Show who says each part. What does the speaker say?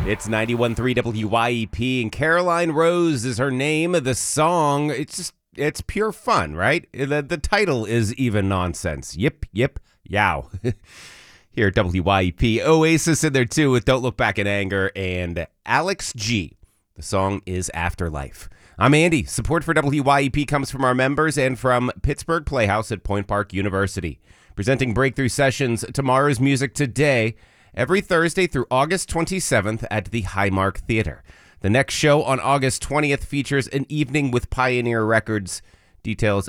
Speaker 1: It's 91.3 WYEP, and Caroline Rose is her name. The song, it's pure fun, right? The title is even nonsense. Yip, yip, yow. Here at WYEP, Oasis in there too with Don't Look Back in Anger, and Alex G. The song is Afterlife. I'm Andy. Support for WYEP comes from our members and from Pittsburgh Playhouse at Point Park University. Presenting breakthrough sessions, Tomorrow's Music Today, every Thursday through August 27th at the Highmark Theater. The next show on August 20th features an evening with Pioneer Records. Details